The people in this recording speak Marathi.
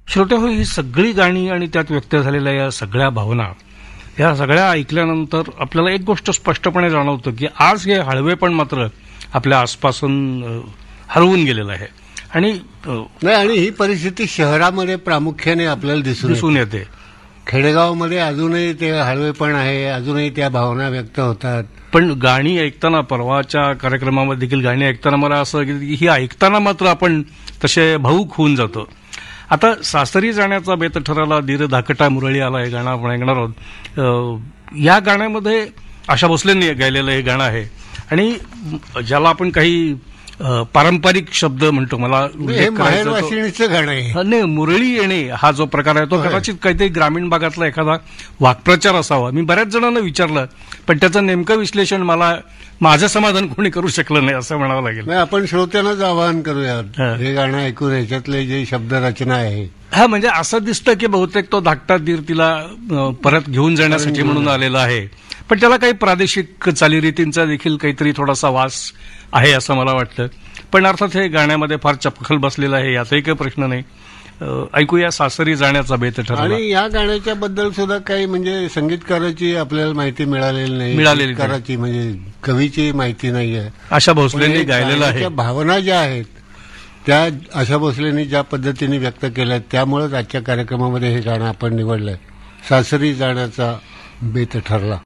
श्रोते हो, ही सगळी गाणी आणि त्यात व्यक्त झालेल्या या सगळ्या भावना, या सगळ्या ऐकल्यानंतर आपल्याला एक गोष्ट स्पष्टपणे जाणवतं की आज हे हळवेपण मात्र आपल्या आसपासून हरवून गेलेलं आहे. आणि नाही, आणि ही परिस्थिती शहरामध्ये प्रामुख्याने आपल्याला दिसून येते. खेडेगावमध्ये अजूनही ते हळवेपण आहे, अजूनही त्या भावना व्यक्त होतात. पण गाणी ऐकताना, परवाच्या कार्यक्रमामध्ये देखील गाणी ऐकताना मला असं की ही ऐकताना मात्र आपण तसे भावूक होऊन जातो. आता सासरी जाण्याचा बेत ठरला, धीर धाकटा मुरळी आला, हे गाणं आपण ऐकणार आहोत. या गाण्यामध्ये आशा भोसलेंनी गायलेलं हे गाणं आहे आणि ज्याला आपण काही पारंपरिक शब्द म्हणतो, मला माहेरवाशिणीचं गाणं आहे. नाही, मुरळी येणे हा जो प्रकार आहे तो कदाचित काहीतरी ग्रामीण भागातला एखादा वाक्प्रचार असावा. मी बऱ्याच जणांना विचारलं, पण त्याचं नेमकं विश्लेषण माझं समाधान कोणी करू शकलं नाही असं म्हणावं लागेल. आपण श्रोत्यांनाच आवाहन करूया, हे गाणं ऐकून ह्याच्यातले जे शब्दरचना आहे. हा, म्हणजे असं दिसतं की बहुतेक तो धाकटा धीर तिला परत घेऊन जाण्यासाठी म्हणून आलेला आहे, पण त्याला काही प्रादेशिक चालीरीतींचा देखील काहीतरी थोडासा वास आहे असं मला वाटतं. पण अर्थात हे गाण्यामध्ये फार चपखल बसलेलं आहे, याचाही काही प्रश्न नाही. ऐकूया सासरी जाण्याचा बेत ठरला. आणि या गाण्याच्या बद्दल सुद्धा काही म्हणजे संगीतकाराची आपल्याला माहिती मिळालेली नाही, संगीतकाराची म्हणजे कवीची माहिती नाहीये. आशा भोसलेंनी गायलेलं आहे. भावना ज्या आहेत त्या आशा भोसलेंनी ज्या पद्धतीने व्यक्त केल्या, त्यामुळेच आजच्या कार्यक्रमामध्ये हे गाणं आपण निवडलंय. सासरी जाण्याचा बेत ठरला.